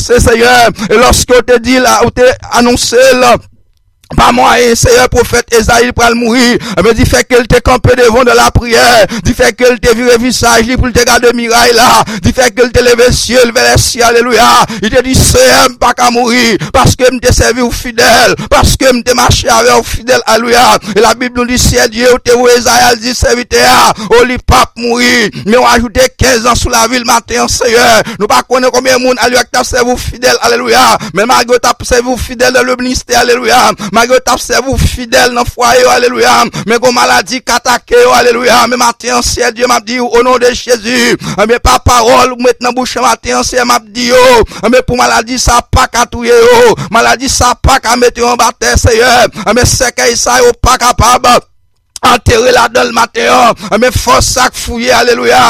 Seigneur, et lorsque on te dit là, on te annoncé là, pas moi, Seigneur, prophète Esaïe pour mourir. Mais dit fait qu'elle te campé devant de la prière. Dit fait qu'elle te viré visage, pour te garder miraille là. Dit fait qu'elle te levé ciel vers les cieux, alléluia. Il te dit, Seigneur, pas qu'à mourir. Parce que m'te servi ou fidèle. Parce que m'te marché avec ou fidèle, alléluia. Et la Bible nous dit, si Dieu, te ou Esaïe, dit, serviteur, au lit pape mourir. Mais on a ajouté 15 ans sous la ville matin, Seigneur. Nous pas connaître combien de monde, alléluia, qui t'a servi ou fidèle, alléluia. Mais malgré t'a servi ou fidèle dans le ministère, alléluia. Malgré t'a servi fidèle dans le foyer, alléluia. Mais comme maladie qu'attaqué, alléluia. Mais matin, c'est Dieu m'a dit, au nom de Jésus. Mais pas parole, maintenant bouche matin, c'est m'a dit, mais pour maladie, ça pas qu'à touyer, maladie, ça pas qu'à mettre en bataille, Seigneur. Mais c'est que ça, pas capable. Enterré là dans le matin, mais force ça fouiller, alléluia.